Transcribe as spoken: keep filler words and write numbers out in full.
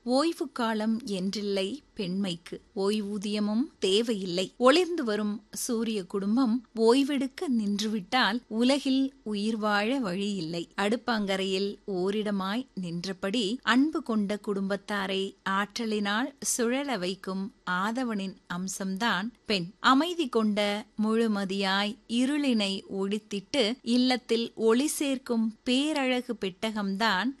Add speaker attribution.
Speaker 1: ஓய்வு காலம் என்றில்லை பெண்மைக்கு, ஓய்வூதியமும் தேவையில்லை. ஒளிர்ந்து வரும் சூரிய குடும்பம் ஓய்வெடுக்க நின்றுவிட்டால் உலகில் உயிர் வாழ வழியில்லை. அடுப்பாங்கரையில் ஓரிடமாய் நின்றபடி அன்பு கொண்ட குடும்பத்தாரை ஆற்றலினால் சுழல வைக்கும் ஆதவனின் அம்சம்தான் பெண். அமைதி கொண்ட முழுமதியாய் இருளினை ஒழித்திட்டு இல்லத்தில் ஒளி சேர்க்கும் பேரழகு பெட்டகம்தான்